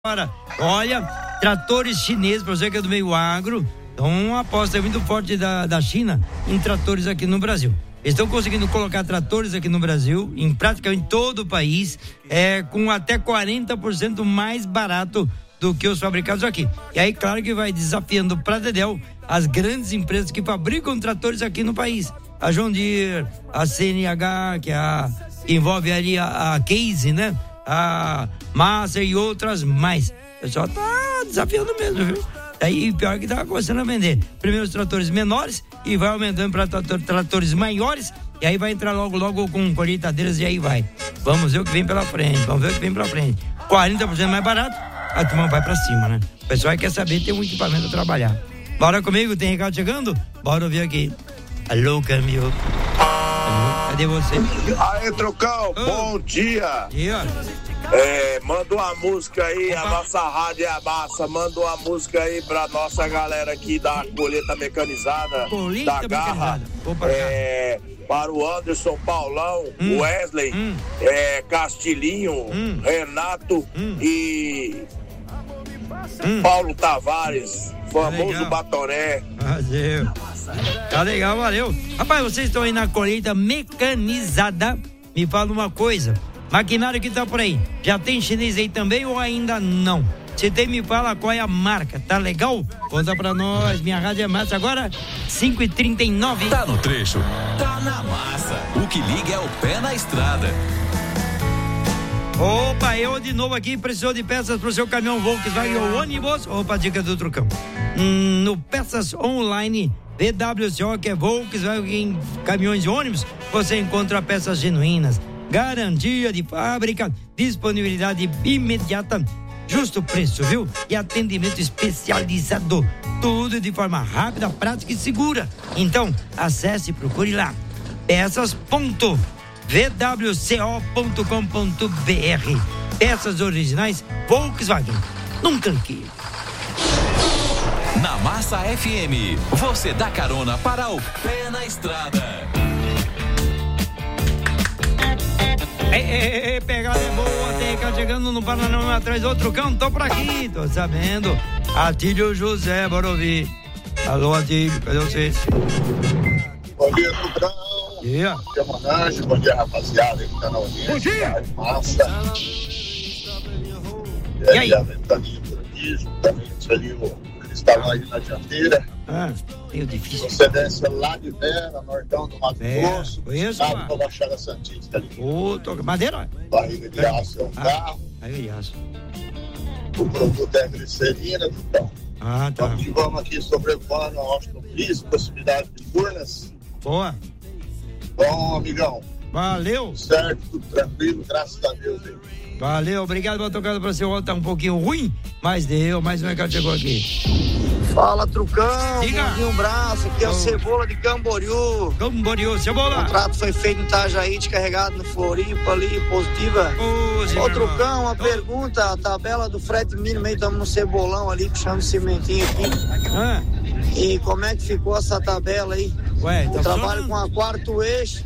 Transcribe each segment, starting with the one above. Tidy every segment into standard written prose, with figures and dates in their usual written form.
Olha, tratores chineses, para você que é do meio agro, então uma aposta muito forte da China em tratores aqui no Brasil. Eles estão conseguindo colocar tratores aqui no Brasil, em praticamente todo o país, com até 40% mais barato do que os fabricados aqui. E aí, claro que vai desafiando para Dedéu as grandes empresas que fabricam tratores aqui no país. A John Deere, a CNH, que envolve ali a Case, né? A Master e outras mais. O pessoal tá desafiando mesmo, viu? Aí pior que tá começando a vender primeiro os tratores menores e vai aumentando para tratores maiores, e aí vai entrar logo com colheitadeiras e aí vai. Vamos ver o que vem pela frente, 40% mais barato, a turma vai pra cima, né? O pessoal quer saber, tem um equipamento a trabalhar. Bora comigo, tem recado chegando? Bora ouvir aqui. Alô, câmbio. Cadê você? Aí, Trucão, bom dia. Manda uma música aí, a nossa rádio é a massa. Manda uma música aí pra nossa galera aqui da colheita mecanizada, da Garra. Para o Anderson, Paulão, Wesley, Castilhinho, Renato e Paulo Tavares, famoso Batoré. Tá legal, valeu. Rapaz, vocês estão aí na colheita mecanizada. Me fala uma coisa, maquinário que tá por aí, já tem chinês aí também ou ainda não? Se tem, me fala qual é a marca, tá legal? Conta pra nós, minha rádio é massa agora, 5h39. Tá no trecho, tá na massa, o que liga é o pé na estrada. Opa, eu de novo aqui, precisou de peças pro seu caminhão Volkswagen ou ônibus? Opa, dica do Trucão. No Peças Online VWCO, que é Volkswagen, caminhões e ônibus, você encontra peças genuínas, garantia de fábrica, disponibilidade imediata, justo preço, viu? E atendimento especializado, tudo de forma rápida, prática e segura. Então, acesse e procure lá, peças.vwco.com.br. Peças originais Volkswagen. Num clique. Na Massa FM, você dá carona para o pé na estrada. Pegada é boa, tem cá chegando no Paraná atrás, outro cão, tô por aqui, tô sabendo. Atílio José, bora ouvir. Alô, Atílio, cadê você? Bom dia, Tucão. Bom dia. Bom dia, Manage. Bom dia, rapaziada que tá na audiência. Bom dia. Massa. E aí? A ventania por aqui, juntamente ali o Cristalão aí na dianteira. Meio difícil. Procedência lá de Vera, Nortão do Mato Grosso. Conheço, Sabe pra Baixada Santista ali. Madeira? Barriga de aço é um carro. Barriga de aço. O produto é glicerina, Tucão. Tá. Vamos aqui sobrevoando a Austin Pris, possibilidade de Furnas. Boa. Bom, amigão. Valeu. Certo, tudo tranquilo, graças a Deus aí. Valeu, obrigado por tocar pra você. O áudio tá um pouquinho ruim, mas deu, mais um recado chegou aqui. Fala, Trucão, Diga. um braço, aqui é o Cebola de Camboriú. Cebola. O contrato foi feito em Itajaí, descarregado no Floripa ali, Positiva. Ô, Trucão, uma pergunta, a tabela do frete mínimo aí, estamos no Cebolão ali, puxando cimentinho aqui. E como é que ficou essa tabela aí? Eu trabalho com a quarto eixo.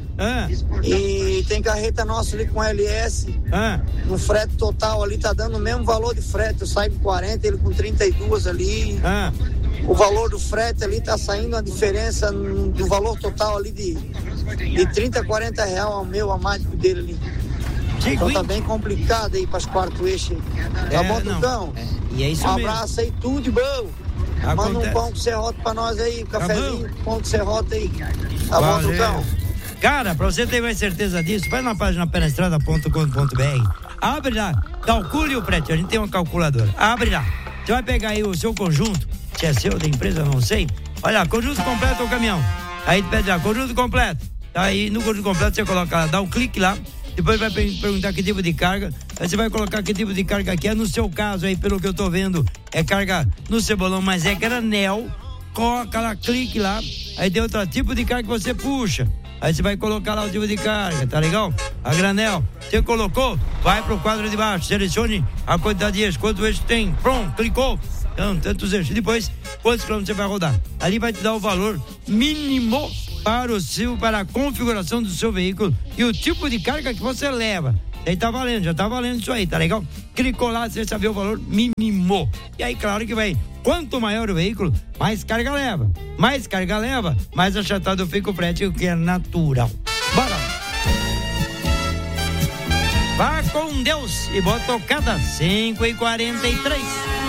E tem carreta nossa ali com LS. No frete total ali tá dando o mesmo valor de frete. Eu saio com 40, ele com 32 ali. O valor do frete ali tá saindo uma diferença do valor total ali de 30, 40 reais ao meu, a mais do dele ali. Então tá bem complicado aí pras quarto eixo. Tá bom, Tucão? E é isso um mesmo. abraço aí, tudo de bom. Manda um pão com serrote pra nós aí, um cafezinho, pão com serrote aí. Tá bom, Tucão? Cara, pra você ter mais certeza disso, vai na página penaestrada.com.br, abre lá, calcule o frete, a gente tem uma calculadora, abre lá, você vai pegar aí o seu conjunto, se é seu, da empresa, não sei, olha lá, conjunto completo ou caminhão, aí pede lá, conjunto completo, aí no conjunto completo você coloca lá, dá um clique lá, depois vai perguntar que tipo de carga, aí você vai colocar que tipo de carga que é, no seu caso aí, pelo que eu tô vendo, é carga no Cebolão, mas é granel, coloca lá, clique lá, aí tem outro tipo de carga que você puxa. Aí você vai colocar lá o tipo de carga, tá legal? A granel, você colocou, vai pro quadro de baixo, selecione a quantidade de eixos, quantos eixos tem, pronto, clicou, então, tantos eixos, depois, quantos quilômetros você vai rodar. Ali vai te dar o valor mínimo para a configuração do seu veículo e o tipo de carga que você leva. Daí tá valendo, já tá valendo isso aí, tá legal? Clicou lá, você saber o valor mínimo. E aí, claro que vai. Quanto maior o veículo, mais carga leva. Mais carga leva, mais achatado fica o frete, o que é natural. Bora! Vá com Deus e boa tocada, 5h43.